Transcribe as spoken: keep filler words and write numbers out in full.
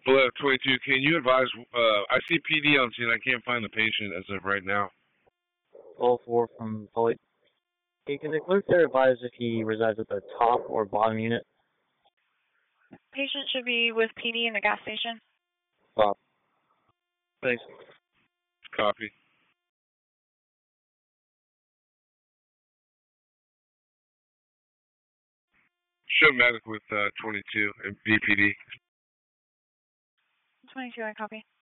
Hello, twenty-two. Can you advise? Uh, I see P D on scene. I can't find the patient as of right now. All four from Foley. Can the clerk there advise if he resides at the top or bottom unit? Patient should be with P D in the gas station. Top. Thanks. Copy. Show medic with uh, twenty-two and V P D. twenty-two, I copy.